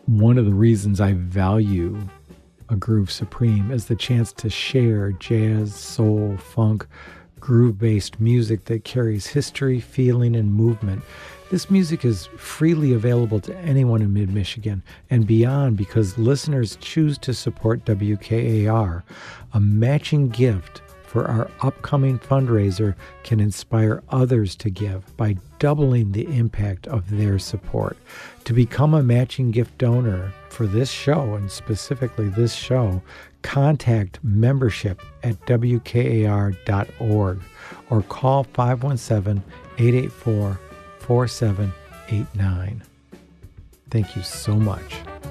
One of the reasons I value a Groove Supreme is the chance to share jazz, soul, funk, groove-based music that carries history, feeling, and movement. This music is freely available to anyone in mid-Michigan and beyond because listeners choose to support WKAR. A matching gift for our upcoming fundraiser can inspire others to give by doubling the impact of their support. To become a matching gift donor for this show, and specifically this show, contact membership at WKAR.org or call 517-884-4789. Thank you so much.